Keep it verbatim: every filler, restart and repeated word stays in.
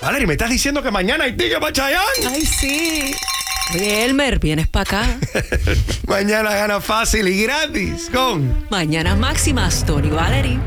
Valerie, ¿me estás diciendo que mañana hay ticket para Chayanne? Ay, sí. Oye, Elmer, vienes para acá. Mañana gana fácil y gratis con Mañanas Máximas, Tony Valerie.